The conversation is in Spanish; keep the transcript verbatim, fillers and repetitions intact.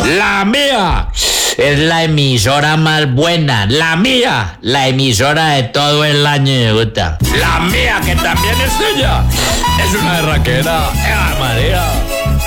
La mía es la emisora más buena. La mía, la emisora de todo el año me gusta. La mía, que también es tuya, es una raquera. ¡Eh, María!